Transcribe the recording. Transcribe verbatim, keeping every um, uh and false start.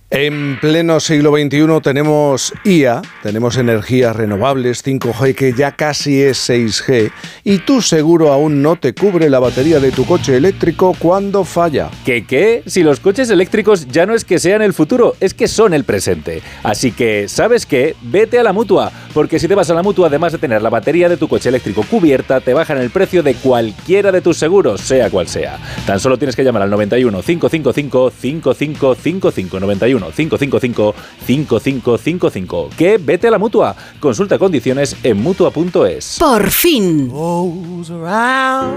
En pleno siglo veintiuno tenemos I A, tenemos energías renovables, cinco G que ya casi es seis G y tu seguro aún no te cubre la batería de tu coche eléctrico cuando falla. ¿Qué qué? Si los coches eléctricos ya no es que sean el futuro, es que son el presente. Así que, ¿sabes qué? Vete a la Mutua, porque si te vas a la Mutua, además de tener la batería de tu coche eléctrico cubierta, te bajan el precio de cualquiera de tus seguros, sea cual sea. Tan solo tienes que llamar al noventa y uno, cinco cinco cinco, cinco cinco cinco cinco, noventa y uno, cinco cinco cinco, cinco cinco cinco cinco. ¿Qué? Vete a la Mutua. Consulta condiciones en mutua punto es. Por fin.